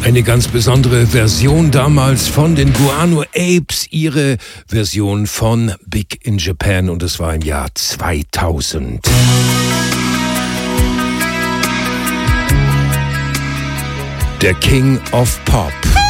Eine ganz besondere Version damals von den Guano Apes, ihre Version von Big in Japan, und es war im Jahr 2000. Der King of Pop.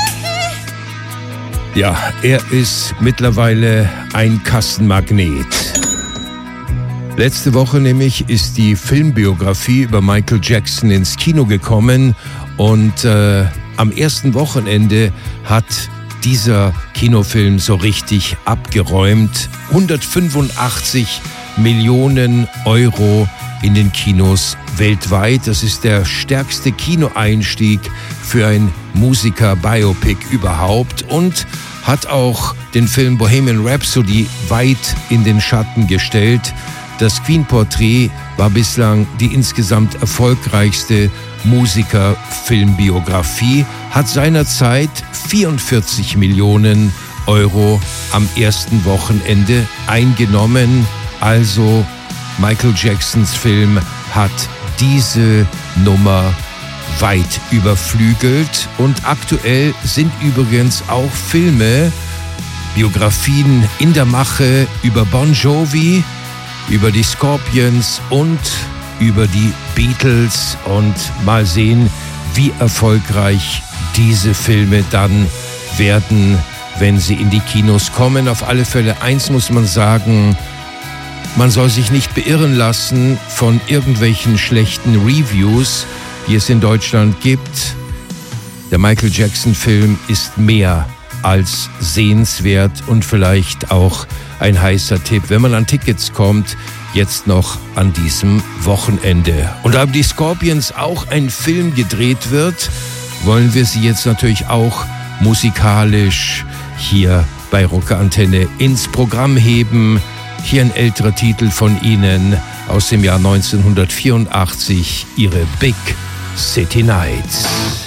Ja, er ist mittlerweile ein Kassenmagnet. Letzte Woche nämlich ist die Filmbiografie über Michael Jackson ins Kino gekommen und am ersten Wochenende hat dieser Kinofilm so richtig abgeräumt. 185 Millionen Euro in den Kinos weltweit. Das ist der stärkste Kinoeinstieg für ein Musiker-Biopic überhaupt und hat auch den Film Bohemian Rhapsody weit in den Schatten gestellt. Das Queen-Porträt war bislang die insgesamt erfolgreichste Musiker-Filmbiografie, hat seinerzeit 44 Millionen Euro am ersten Wochenende eingenommen. Also Michael Jacksons Film hat diese Nummer weit überflügelt. Und aktuell sind übrigens auch Filme, Biografien in der Mache über Bon Jovi, über die Scorpions und über die Beatles, und mal sehen, wie erfolgreich diese Filme dann werden, wenn sie in die Kinos kommen. Auf alle Fälle eins muss man sagen: Man soll sich nicht beirren lassen von irgendwelchen schlechten Reviews, die es in Deutschland gibt. Der Michael Jackson-Film ist mehr als sehenswert und vielleicht auch ein heißer Tipp, wenn man an Tickets kommt, jetzt noch an diesem Wochenende. Und da die Scorpions auch ein Film gedreht wird, wollen wir sie jetzt natürlich auch musikalisch hier bei Rocker Antenne ins Programm heben. Hier ein älterer Titel von ihnen aus dem Jahr 1984, ihre Big City Nights.